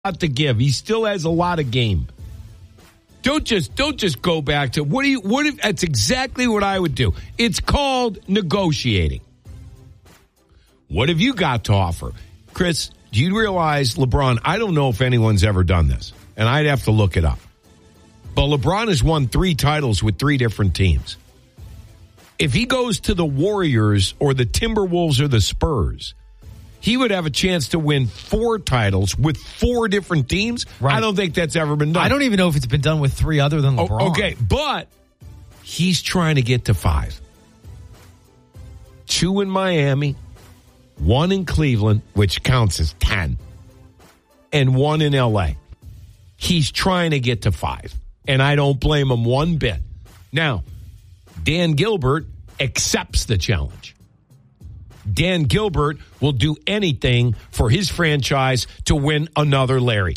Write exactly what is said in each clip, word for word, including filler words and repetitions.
to give. He still has a lot of game. Don't just don't just go back to what do you what if that's exactly what I would do. It's called negotiating. What have you got to offer? Chris, do you realize LeBron, I don't know if anyone's ever done this, and I'd have to look it up. But LeBron has won three titles with three different teams. If he goes to the Warriors or the Timberwolves or the Spurs, he would have a chance to win four titles with four different teams. Right. I don't think that's ever been done. I don't even know if it's been done with three other than LeBron. Oh, okay, but he's trying to get to five. Two in Miami, one in Cleveland, which counts as ten, and one in L A. He's trying to get to five, and I don't blame him one bit. Now, Dan Gilbert accepts the challenge. Dan Gilbert will do anything for his franchise to win another Larry.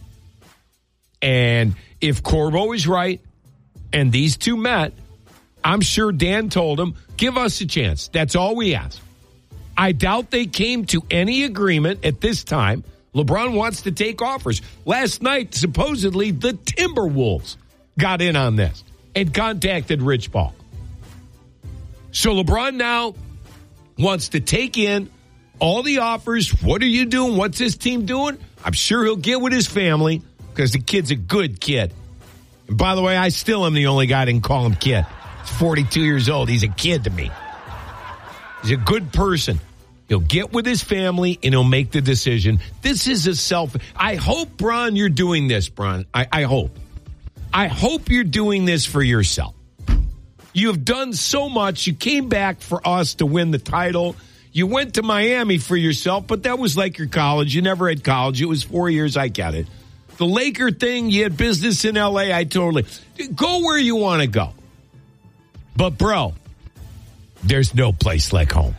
And if Corbo is right and these two met, I'm sure Dan told him, give us a chance. That's all we ask. I doubt they came to any agreement at this time. LeBron wants to take offers. Last night, supposedly, the Timberwolves got in on this and contacted Rich Paul. So LeBron now wants to take in all the offers. What are you doing? What's his team doing? I'm sure he'll get with his family because the kid's a good kid. And by the way, I still am the only guy that can call him kid. He's forty-two years old. He's a kid to me. He's a good person. He'll get with his family and he'll make the decision. This is a self. I hope, Bron, you're doing this, Bron. I, I hope. I hope you're doing this for yourself. You have done so much. You came back for us to win the title. You went to Miami for yourself, but that was like your college. You never had college. It was four years. I get it. The Laker thing, you had business in L A. I totally. Go where you want to go. But, bro, there's no place like home.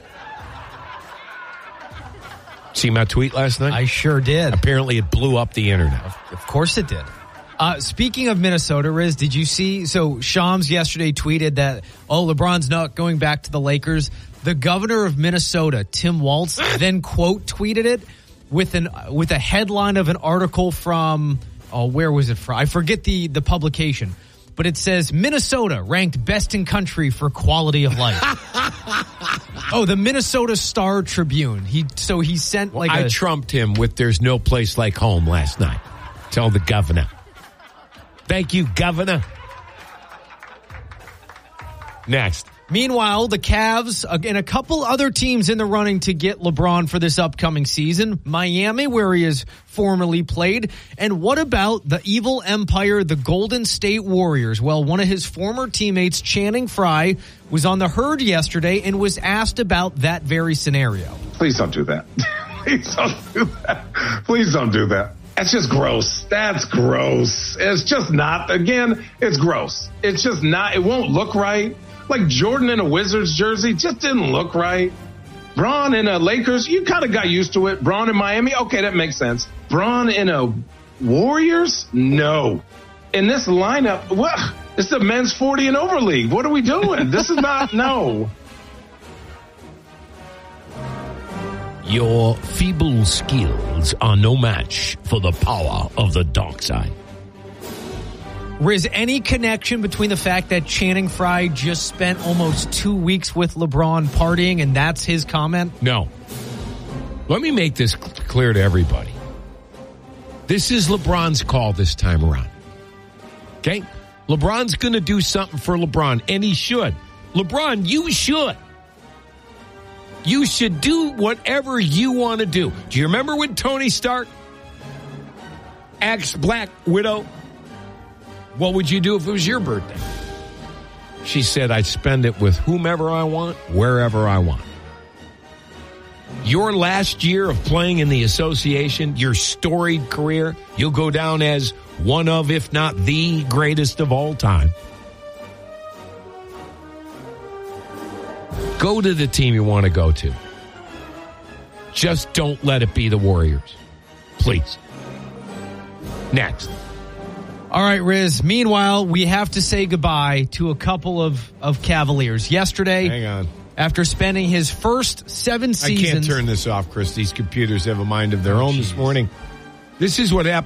See my tweet last night? I sure did. Apparently it blew up the internet. Of, of course it did. Uh, speaking of Minnesota, Riz, did you see, so Shams yesterday tweeted that, oh, LeBron's not going back to the Lakers. The governor of Minnesota, Tim Walz, then quote tweeted it with an with a headline of an article from, oh, where was it from? I forget the, the publication. But it says, Minnesota ranked best in country for quality of life. Oh, the Minnesota Star Tribune. He So he sent like I a... trumped him with there's no place like home last night. Tell the governor. Thank you, Governor. Next. Meanwhile, the Cavs and a couple other teams in the running to get LeBron for this upcoming season. Miami, where he has formerly played. And what about the evil empire, the Golden State Warriors? Well, one of his former teammates, Channing Frye, was on the Herd yesterday and was asked about that very scenario. Please don't do that. Please don't do that. Please don't do that. That's just gross. That's gross. It's just not. Again, it's gross. It's just not. It won't look right. Like Jordan in a Wizards jersey just didn't look right. Bron in a Lakers, you kind of got used to it. Bron in Miami, okay, that makes sense. Bron in a Warriors? No. In this lineup, what? It's the men's forty and over league. What are we doing? This is not, no. Your feeble skills are no match for the power of the dark side. Riz, any connection between the fact that Channing Frye just spent almost two weeks with LeBron partying and that's his comment? No. Let me make this clear to everybody. This is LeBron's call this time around. Okay? LeBron's going to do something for LeBron, and he should. LeBron, you should. You should do whatever you want to do. Do you remember when Tony Stark asked Black Widow, what would you do if it was your birthday? She said, I'd spend it with whomever I want, wherever I want. Your last year of playing in the association, your storied career, you'll go down as one of, if not the greatest of all time. Go to the team you want to go to. Just don't let it be the Warriors. Please. Next. All right, Riz. Meanwhile, we have to say goodbye to a couple of, of Cavaliers. Yesterday, hang on. After spending his first seven seasons... I can't turn this off, Chris. These computers have a mind of their oh, own geez. this morning. This is what happened.